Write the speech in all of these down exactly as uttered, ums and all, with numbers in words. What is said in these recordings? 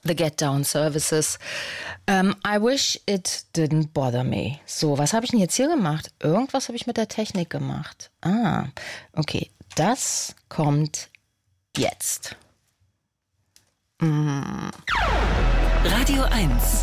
The Get Down Services. Um, I wish it didn't bother me. So, was habe ich denn jetzt hier gemacht? Irgendwas habe ich mit der Technik gemacht. Ah, okay. Das kommt jetzt. Mm. Radio eins.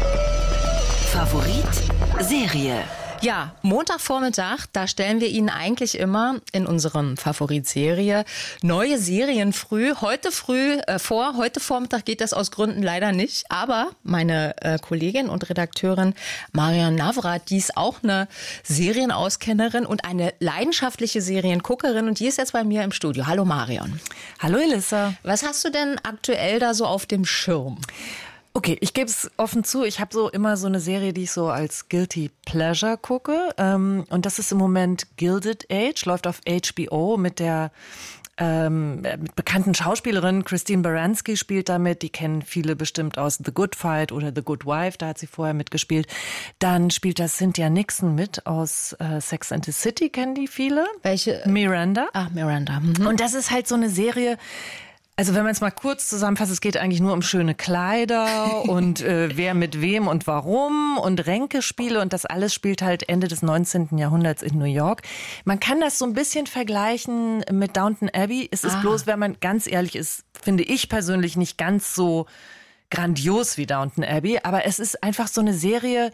Favorit Serie. Ja, Montagvormittag, da stellen wir Ihnen eigentlich immer in unserem Favoritserie neue Serien früh, heute früh äh, vor. Heute Vormittag geht das aus Gründen leider nicht. Aber meine äh, Kollegin und Redakteurin Marion Navrat, die ist auch eine Serienauskennerin und eine leidenschaftliche Serienguckerin. Und die ist jetzt bei mir im Studio. Hallo Marion. Hallo Elissa. Was hast du denn aktuell da so auf dem Schirm? Okay, ich gebe es offen zu, ich habe so immer so eine Serie, die ich so als Guilty Pleasure gucke. Ähm, und das ist im Moment Gilded Age, läuft auf H B O mit der ähm, mit bekannten Schauspielerin. Christine Baranski spielt damit, die kennen viele bestimmt aus The Good Fight oder The Good Wife, da hat sie vorher mitgespielt. Dann spielt da Cynthia Nixon mit aus äh, Sex and the City, kennen die viele. Welche? Miranda. Ach, Miranda. Mhm. Und das ist halt so eine Serie. Also wenn man es mal kurz zusammenfasst, es geht eigentlich nur um schöne Kleider und äh, wer mit wem und warum und Ränkespiele und das alles spielt halt Ende des neunzehnten Jahrhunderts in New York. Man kann das so ein bisschen vergleichen mit Downton Abbey. Es ist ah. bloß, wenn man ganz ehrlich ist, finde ich persönlich nicht ganz so grandios wie Downton Abbey, aber es ist einfach so eine Serie.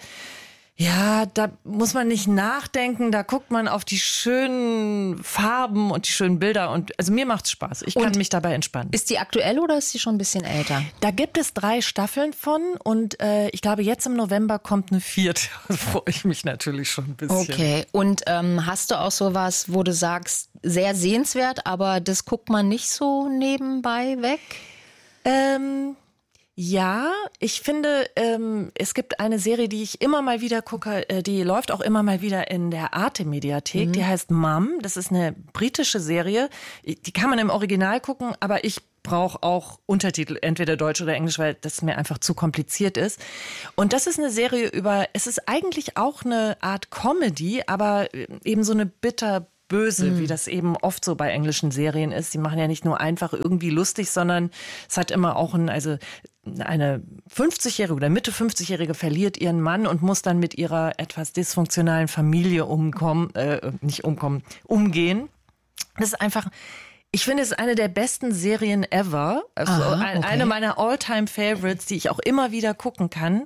Ja, da muss man nicht nachdenken, da guckt man auf die schönen Farben und die schönen Bilder und also mir macht's Spaß. Ich kann und mich dabei entspannen. Ist die aktuell oder ist sie schon ein bisschen älter? Da gibt es drei Staffeln von und äh, ich glaube jetzt im November kommt eine vierte. Da freue ich mich natürlich schon ein bisschen. Okay, und ähm, hast du auch sowas, wo du sagst, sehr sehenswert, aber das guckt man nicht so nebenbei weg? Ähm... Ja, ich finde, ähm, es gibt eine Serie, die ich immer mal wieder gucke, äh, die läuft auch immer mal wieder in der Arte-Mediathek, mhm. die heißt Mom. Das ist eine britische Serie, die kann man im Original gucken, aber ich brauche auch Untertitel, entweder Deutsch oder Englisch, weil das mir einfach zu kompliziert ist. Und das ist eine Serie über, es ist eigentlich auch eine Art Comedy, aber eben so eine bitter böse, mhm. wie das eben oft so bei englischen Serien ist. Die machen ja nicht nur einfach irgendwie lustig, sondern es hat immer auch ein, also eine fünfzigjährige oder Mitte fünfzigjährige verliert ihren Mann und muss dann mit ihrer etwas dysfunktionalen Familie umkommen, äh, nicht umkommen, umgehen. Das ist einfach, ich finde, es ist eine der besten Serien ever. Also Aha, ein, okay. eine meiner All-Time-Favorites, die ich auch immer wieder gucken kann.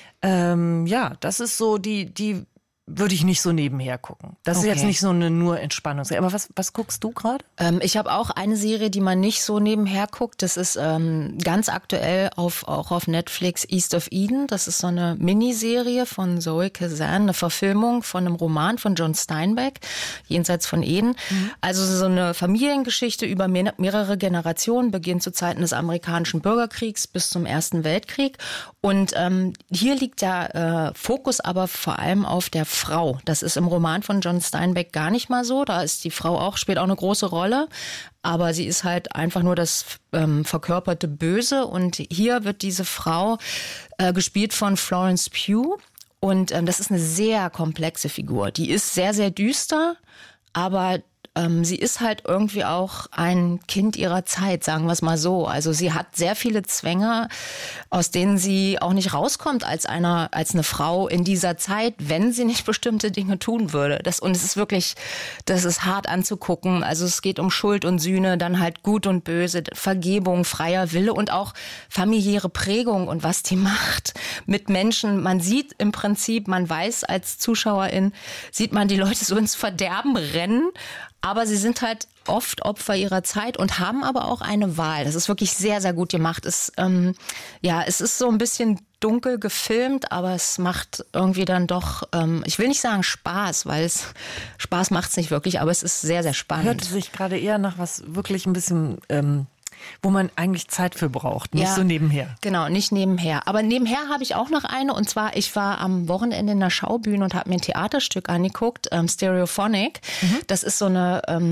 Ähm, ja, das ist so die, die würde ich nicht so nebenher gucken. Das okay. ist jetzt nicht so eine nur Entspannungsserie. Aber was, was guckst du gerade? Ähm, ich habe auch eine Serie, die man nicht so nebenher guckt. Das ist ähm, ganz aktuell auf, auch auf Netflix, East of Eden. Das ist so eine Miniserie von Zoe Kazan, eine Verfilmung von einem Roman von John Steinbeck, Jenseits von Eden. Mhm. Also so eine Familiengeschichte über mehr, mehrere Generationen, beginnt zu Zeiten des amerikanischen Bürgerkriegs bis zum Ersten Weltkrieg. Und ähm, hier liegt der äh, Fokus aber vor allem auf der Frau. Das ist im Roman von John Steinbeck gar nicht mal so. Da ist die Frau auch, spielt auch eine große Rolle. Aber sie ist halt einfach nur das ähm, verkörperte Böse. Und hier wird diese Frau äh, gespielt von Florence Pugh. Und ähm, das ist eine sehr komplexe Figur. Die ist sehr, sehr düster, aber ähm, sie ist halt irgendwie auch ein Kind ihrer Zeit, sagen wir es mal so. Also sie hat sehr viele Zwänge, aus denen sie auch nicht rauskommt als einer, als eine Frau in dieser Zeit, wenn sie nicht bestimmte Dinge tun würde. Das, und es ist wirklich, das ist hart anzugucken. Also es geht um Schuld und Sühne, dann halt Gut und Böse, Vergebung, freier Wille und auch familiäre Prägung und was die macht mit Menschen. Man sieht im Prinzip, man weiß als Zuschauerin, sieht man die Leute so ins Verderben rennen, aber sie sind halt oft Opfer ihrer Zeit und haben aber auch eine Wahl. Das ist wirklich sehr, sehr gut gemacht. Es, ähm, ja, es ist so ein bisschen dunkel gefilmt, aber es macht irgendwie dann doch, ähm, ich will nicht sagen Spaß, weil es Spaß macht es nicht wirklich, aber es ist sehr, sehr spannend. Hört sich gerade eher nach was wirklich ein bisschen, ähm, wo man eigentlich Zeit für braucht, nicht ja, so nebenher. Genau, nicht nebenher. Aber nebenher habe ich auch noch eine, und zwar, ich war am Wochenende in der Schaubühne und habe mir ein Theaterstück angeguckt, ähm, Stereophonic. Mhm. Das ist so eine ähm,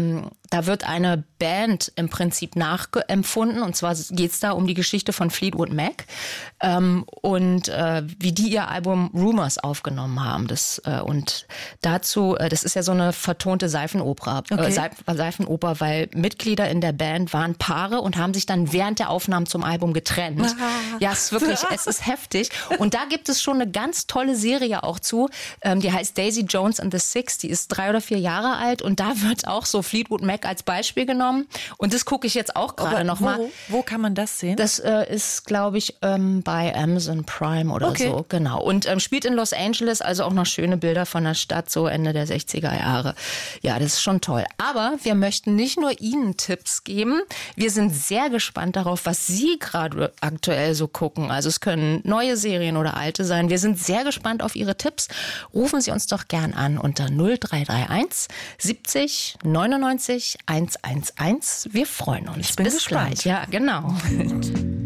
Da wird eine Band im Prinzip nachempfunden. Und zwar geht es da um die Geschichte von Fleetwood Mac ähm, und äh, wie die ihr Album Rumors aufgenommen haben. Das, äh, und dazu, äh, das ist ja so eine vertonte Seifenoper, okay. äh, Seif- Seifenoper, weil Mitglieder in der Band waren Paare und haben sich dann während der Aufnahmen zum Album getrennt. Ah. Ja, es ist wirklich, es ist heftig. Und da gibt es schon eine ganz tolle Serie auch zu. Ähm, die heißt Daisy Jones and the Six. Die ist drei oder vier Jahre alt und da wird auch so Fleetwood Mac als Beispiel genommen. Und das gucke ich jetzt auch gerade noch mal. Wo, wo kann man das sehen? Das äh, ist, glaube ich, ähm, bei Amazon Prime oder okay. so. Genau. Und ähm, spielt in Los Angeles, also auch noch schöne Bilder von der Stadt, so Ende der sechziger Jahre. Ja, das ist schon toll. Aber wir möchten nicht nur Ihnen Tipps geben. Wir sind sehr gespannt darauf, was Sie gerade aktuell so gucken. Also es können neue Serien oder alte sein. Wir sind sehr gespannt auf Ihre Tipps. Rufen Sie uns doch gern an unter null drei drei eins siebzig neunundneunzig hunderteins. Wir freuen uns. Ich bin Bis gespannt. gleich. Ja, genau.